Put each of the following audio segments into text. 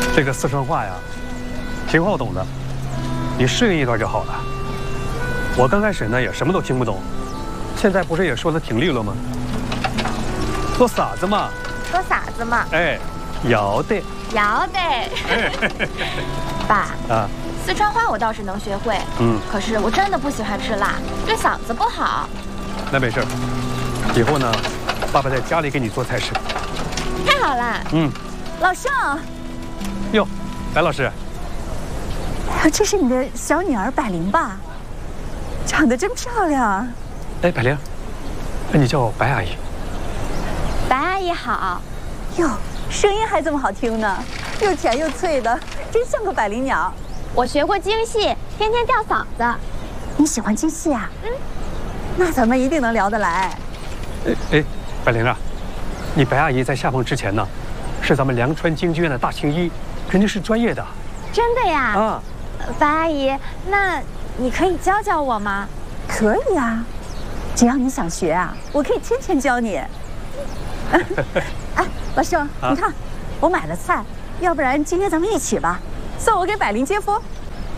这个四川话呀，挺好懂的，你适应一段就好了。我刚开始呢也什么都听不懂，现在不是也说的挺利落吗？做啥子嘛？ 做啥子嘛？ 哎，要得。 要得。爸啊， 四川话我倒是能学会，可是我真的不喜欢吃辣，对嗓子不好。 那没事，以后呢，爸爸在家里给你做菜吃。 太好了。 老盛。 哟，白老师。 这是你的小女儿百灵吧？长得真漂亮。 哎，百灵，你叫我白阿姨。 白阿姨好。 哟，声音还这么好听呢，又甜又脆的，真像个百灵鸟。 我学过京戏，天天吊嗓子。 你喜欢京戏啊？那咱们一定能聊得来。 哎，百灵啊，你白阿姨在下放之前呢，是咱们良川京剧院的大青衣，人家是专业的。 真的呀？ 啊， 白阿姨，那你可以教教我吗？ 可以啊，只要你想学啊，我可以天天教你。哎，老盛，你看，我买了菜，要不然今天咱们一起吧，送我给百灵接风。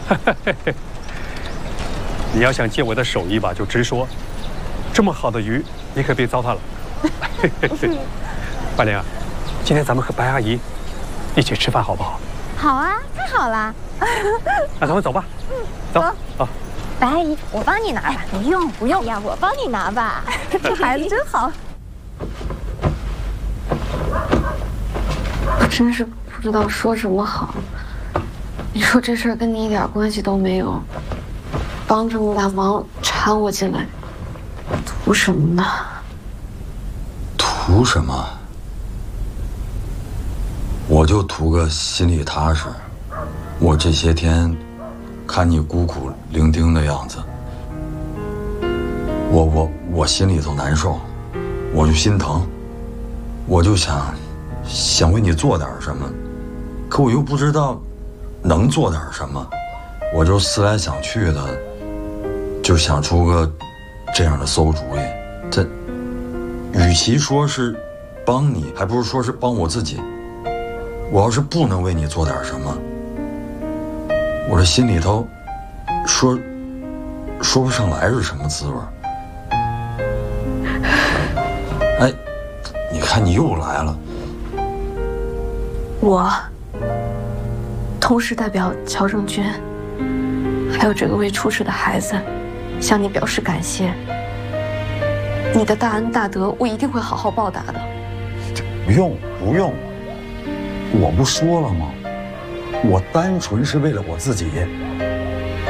你要想借我的手艺吧，就直说。这么好的鱼，你可别糟蹋了。百灵啊，今天咱们和白阿姨一起吃饭好不好？ 好啊，太好了。 那咱们走吧。走。好。 白阿姨，我帮你拿吧。 不用不用呀，我帮你拿吧。 这孩子真好。 我真是不知道说什么好。你说这事儿跟你一点关系都没有，帮这么大忙掺和进来，图什么呢？ 图什么？我就图个心里踏实。我这些天看你孤苦伶仃的样子，我心里头难受，我就心疼，我就想为你做点什么，可我又不知道能做点什么，我就思来想去的，就想出个这样的馊主意。这与其说是帮你，还不如说是帮我自己。我要是不能为你做点什么，我这心里头说不上来是什么滋味。哎，你看你又来了。 我同时代表乔正军，还有这个未出世的孩子，向你表示感谢。你的大恩大德，我一定会好好报答的。 不用，我不说了吗？我单纯是为了我自己。